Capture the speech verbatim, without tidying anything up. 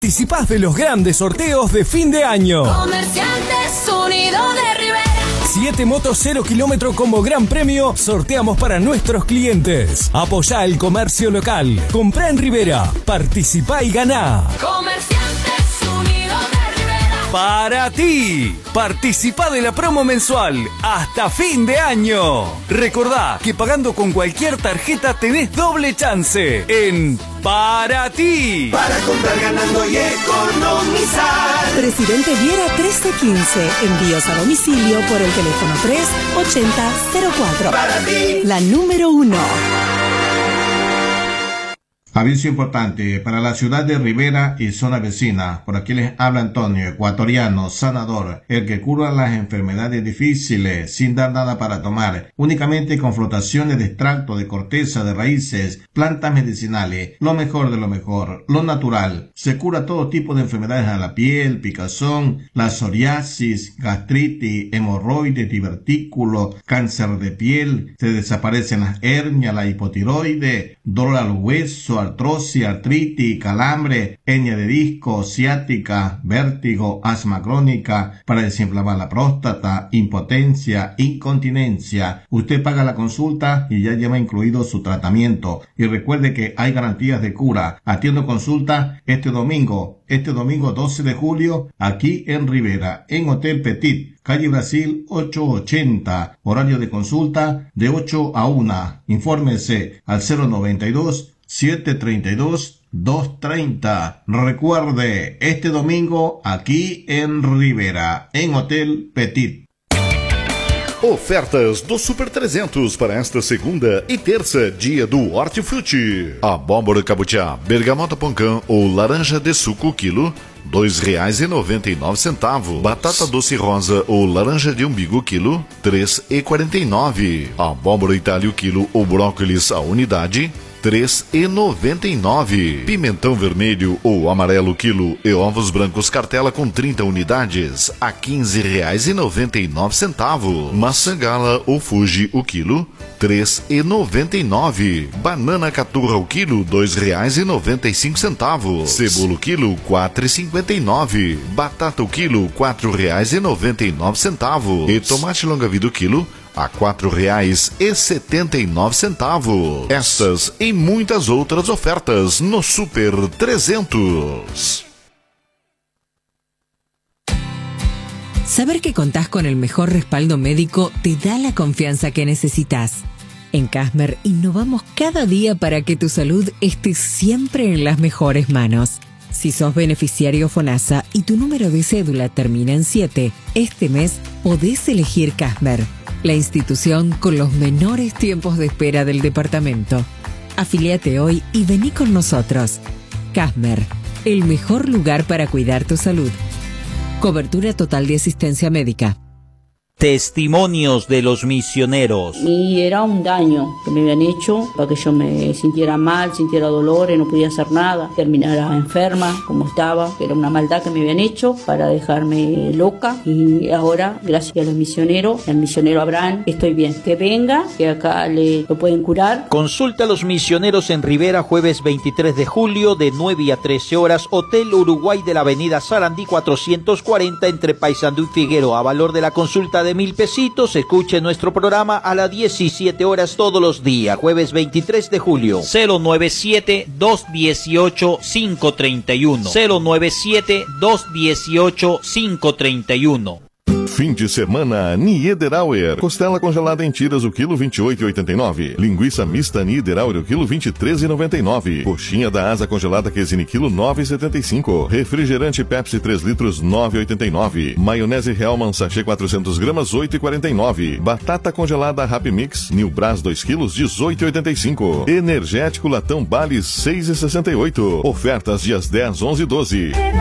participás de los grandes sorteos de fin de año. Comerciantes Unidos de Rivera. Siete motos cero kilómetro como gran premio sorteamos para nuestros clientes. Apoyá el comercio local. Comprá en Rivera. Participá y ganá. Comerciantes Unidos de Rivera. Para ti. Participá de la promo mensual hasta fin de año. Recordá que pagando con cualquier tarjeta tenés doble chance en Para ti. Para comprar ganando y economizar. Presidente Viera trece quince. Envíos a domicilio por el teléfono tres ochenta cero cuatro. Para ti. La número uno. Aviso importante para la ciudad de Rivera y zona vecina. Por aquí les habla Antonio, ecuatoriano, sanador, el que cura las enfermedades difíciles sin dar nada para tomar, únicamente con flotaciones de extracto de corteza, de raíces, plantas medicinales, lo mejor de lo mejor, lo natural. Se cura todo tipo de enfermedades a la piel, picazón, la psoriasis, gastritis, hemorroides, divertículos, cáncer de piel, se desaparecen las hernias, la hipotiroide, dolor al hueso, artrosis, artritis, calambre, hernia de disco, ciática, vértigo, asma crónica, para desinflamar la próstata, impotencia, incontinencia. Usted paga la consulta y ya lleva incluido su tratamiento. Y recuerde que hay garantías de cura. Atiendo consulta este domingo, este domingo doce de julio, aquí en Rivera, en Hotel Petit, calle Brasil ochocientos ochenta. Horario de consulta de ocho a una. Infórmese al cero noventa y dos, siete treinta y dos, doscientos treinta. Recuerde, este domingo aquí en Rivera, en Hotel Petit. Ofertas do Super trezentos para esta segunda e terça, dia do Hortifruti. Abóbora cabotiá, bergamota poncã ou laranja de suco quilo, dois reais e noventa e nove centavos. Batata doce rosa ou laranja de umbigo quilo, três reais e quarenta e nove centavos. Abóbora itália quilo ou brócolis a unidade, três reais e noventa e nove centavos. Pimentão vermelho ou amarelo quilo e ovos brancos cartela com trinta unidades a quinze reais e noventa e nove centavos. Maçã gala ou Fuji o quilo, três reais e noventa e nove centavos. Banana caturra o quilo, dois reais e noventa e cinco centavos. Cebola o quilo, quatro reais e cinquenta e nove centavos. Batata o quilo, quatro reais e noventa e nove centavos. E tomate longa-vida o quilo a quatro reais e setenta e nove centavos. Estas e muitas outras ofertas no Super trezentos. Saber que contás con el mejor respaldo médico te da la confianza que necesitas. En Casmer innovamos cada día para que tu salud esté siempre en las mejores manos. Si sos beneficiario FONASA y tu número de cédula termina en siete, este mes podés elegir Casmer, la institución con los menores tiempos de espera del departamento. Afíliate hoy y vení con nosotros. Casmer, el mejor lugar para cuidar tu salud. Cobertura total de asistencia médica. Testimonios de los misioneros. Y era un daño que me habían hecho para que yo me sintiera mal, sintiera dolores, no podía hacer nada, terminara enferma como estaba, que era una maldad que me habían hecho para dejarme loca. Y ahora, gracias a los misioneros, al misionero Abraham, estoy bien. Que venga, que acá le lo pueden curar. Consulta a los misioneros en Rivera, jueves veintitrés de julio de nueve a trece horas, Hotel Uruguay de la avenida Sarandí cuatrocientos cuarenta entre Paysandú y Figueroa. A valor de la consulta de de mil pesitos. Escuche nuestro programa a las diecisiete horas todos los días, jueves veintitrés de julio. Cero nueve siete, dos uno ocho, cinco tres uno. Cero nueve siete, dos uno ocho, cinco tres uno. Fim de semana Niederauer. Costela congelada em tiras o quilo vinte e oito reais e oitenta e nove centavos. Linguiça mista Niederauer o quilo vinte e três reais e noventa e nove centavos. Coxinha da asa congelada Quesini quilo nove reais e setenta e cinco centavos. Refrigerante Pepsi três litros nove reais e oitenta e nove centavos. Maionese Hellmann sachê quatrocentas gramas oito reais e quarenta e nove centavos. Batata congelada Happy Mix New Brás dois quilos dezoito reais e oitenta e cinco centavos. Energético latão Bales seis reais e sessenta e oito centavos. Ofertas dias dez, onze e doze.